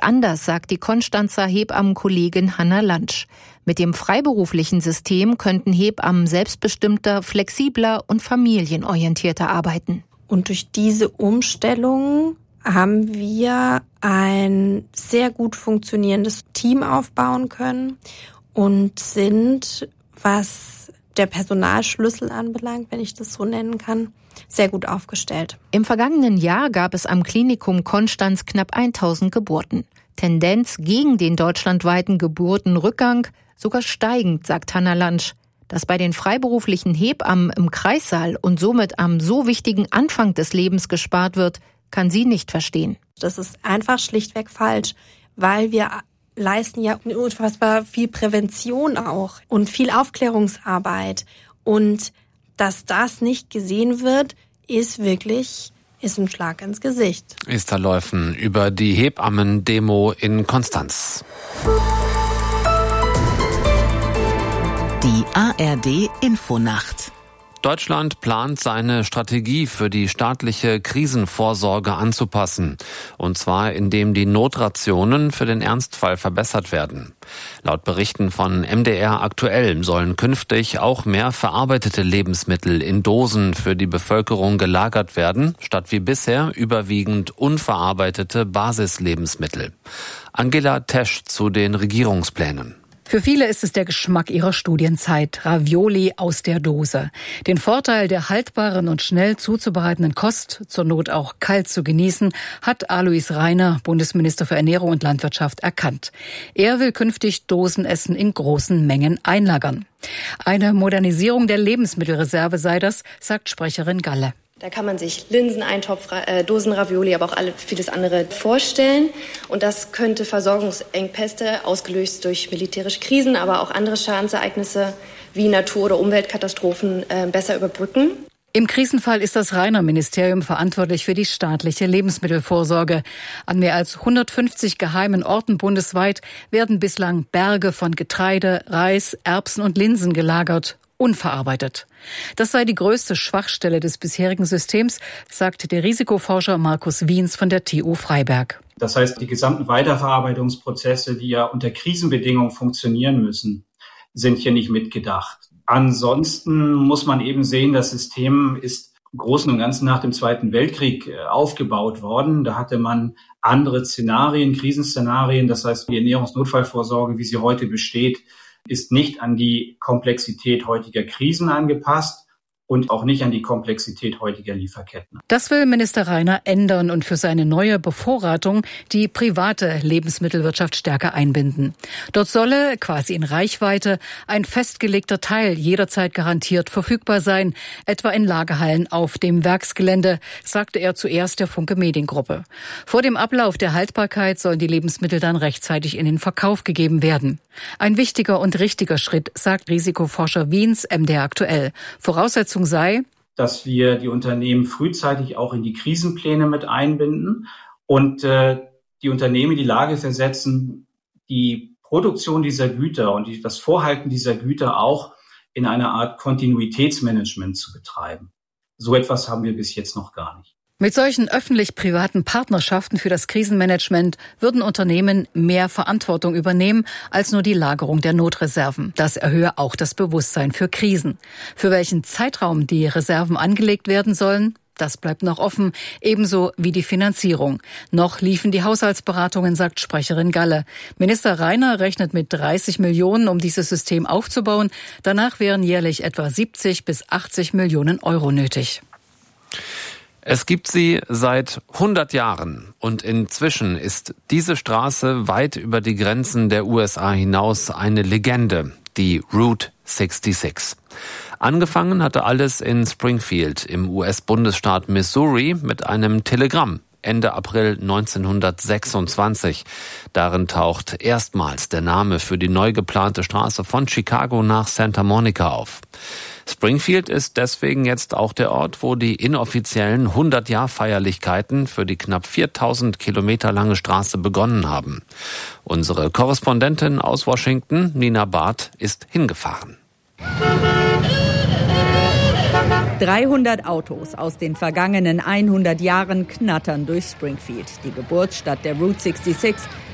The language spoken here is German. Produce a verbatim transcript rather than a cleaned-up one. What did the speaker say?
anders, sagt die Konstanzer Hebammenkollegin Hanna Lantsch. Mit dem freiberuflichen System könnten Hebammen selbstbestimmter, flexibler und familienorientierter arbeiten. Und durch diese Umstellung haben wir ein sehr gut funktionierendes Team aufbauen können und sind, was der Personalschlüssel anbelangt, wenn ich das so nennen kann, sehr gut aufgestellt. Im vergangenen Jahr gab es am Klinikum Konstanz knapp tausend Geburten. Tendenz gegen den deutschlandweiten Geburtenrückgang, sogar steigend, sagt Hanna Lantsch. Dass bei den freiberuflichen Hebammen im Kreissaal und somit am so wichtigen Anfang des Lebens gespart wird, kann sie nicht verstehen. Das ist einfach schlichtweg falsch, weil wir leisten ja unfassbar viel Prävention auch und viel Aufklärungsarbeit. Und dass das nicht gesehen wird, ist wirklich ist ein Schlag ins Gesicht. Esther Leufen über die Hebammen-Demo in Konstanz. Die A R D-Infonacht. Deutschland plant, seine Strategie für die staatliche Krisenvorsorge anzupassen. Und zwar, indem die Notrationen für den Ernstfall verbessert werden. Laut Berichten von M D R aktuell sollen künftig auch mehr verarbeitete Lebensmittel in Dosen für die Bevölkerung gelagert werden, statt wie bisher überwiegend unverarbeitete Basislebensmittel. Angela Tesch zu den Regierungsplänen. Für viele ist es der Geschmack ihrer Studienzeit, Ravioli aus der Dose. Den Vorteil der haltbaren und schnell zuzubereitenden Kost, zur Not auch kalt zu genießen, hat Alois Rainer, Bundesminister für Ernährung und Landwirtschaft, erkannt. Er will künftig Dosenessen in großen Mengen einlagern. Eine Modernisierung der Lebensmittelreserve sei das, sagt Sprecherin Galle. Da kann man sich Linseneintopf, äh, Dosenravioli, aber auch alle, vieles andere vorstellen. Und das könnte Versorgungsengpässe, ausgelöst durch militärische Krisen, aber auch andere Schadensereignisse wie Natur- oder Umweltkatastrophen, äh, besser überbrücken. Im Krisenfall ist das Rainer-Ministerium verantwortlich für die staatliche Lebensmittelvorsorge. An mehr als hundertfünfzig geheimen Orten bundesweit werden bislang Berge von Getreide, Reis, Erbsen und Linsen gelagert, unverarbeitet. Das sei die größte Schwachstelle des bisherigen Systems, sagt der Risikoforscher Markus Wiens von der T U Freiberg. Das heißt, die gesamten Weiterverarbeitungsprozesse, die ja unter Krisenbedingungen funktionieren müssen, sind hier nicht mitgedacht. Ansonsten muss man eben sehen, das System ist im Großen und Ganzen nach dem Zweiten Weltkrieg aufgebaut worden. Da hatte man andere Szenarien, Krisenszenarien. Das heißt, die Ernährungsnotfallvorsorge, wie sie heute besteht, ist nicht an die Komplexität heutiger Krisen angepasst und auch nicht an die Komplexität heutiger Lieferketten. Das will Minister Rainer ändern und für seine neue Bevorratung die private Lebensmittelwirtschaft stärker einbinden. Dort solle, quasi in Reichweite, ein festgelegter Teil jederzeit garantiert verfügbar sein, etwa in Lagerhallen auf dem Werksgelände, sagte er zuerst der Funke Mediengruppe. Vor dem Ablauf der Haltbarkeit sollen die Lebensmittel dann rechtzeitig in den Verkauf gegeben werden. Ein wichtiger und richtiger Schritt, sagt Risikoforscher Wiens M D R aktuell. Voraussetzung sei, dass wir die Unternehmen frühzeitig auch in die Krisenpläne mit einbinden und äh, die Unternehmen in die Lage versetzen, die Produktion dieser Güter und die, das Vorhalten dieser Güter auch in einer Art Kontinuitätsmanagement zu betreiben. So etwas haben wir bis jetzt noch gar nicht. Mit solchen öffentlich-privaten Partnerschaften für das Krisenmanagement würden Unternehmen mehr Verantwortung übernehmen als nur die Lagerung der Notreserven. Das erhöhe auch das Bewusstsein für Krisen. Für welchen Zeitraum die Reserven angelegt werden sollen, das bleibt noch offen, ebenso wie die Finanzierung. Noch liefen die Haushaltsberatungen, sagt Sprecherin Galle. Minister Rainer rechnet mit dreißig Millionen, um dieses System aufzubauen. Danach wären jährlich etwa siebzig bis achtzig Millionen Euro nötig. Es gibt sie seit hundert Jahren und inzwischen ist diese Straße weit über die Grenzen der U S A hinaus eine Legende, die Route sechsundsechzig. Angefangen hatte alles in Springfield im U S-Bundesstaat Missouri mit einem Telegramm Ende April neunzehnhundertsechsundzwanzig. Darin taucht erstmals der Name für die neu geplante Straße von Chicago nach Santa Monica auf. Springfield ist deswegen jetzt auch der Ort, wo die inoffiziellen hundert-Jahr-Feierlichkeiten für die knapp viertausend Kilometer lange Straße begonnen haben. Unsere Korrespondentin aus Washington, Nina Barth, ist hingefahren. dreihundert Autos aus den vergangenen hundert Jahren knattern durch Springfield, die Geburtsstadt der Route sechsundsechzig,